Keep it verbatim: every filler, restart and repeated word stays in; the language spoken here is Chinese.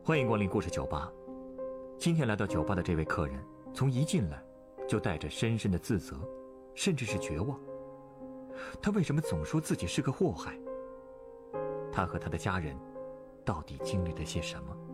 欢迎光临故事酒吧。今天来到酒吧的这位客人，从一进来就带着深深的自责，甚至是绝望。他为什么总说自己是个祸害？他和他的家人到底经历了些什么？